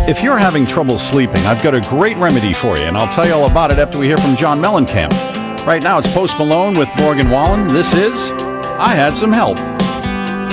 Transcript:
If you're having trouble sleeping, I've got a great remedy for you, and I'll tell you all about it after we hear from John Mellencamp. Right now, it's Post Malone with Morgan Wallen. This is I Had Some Help.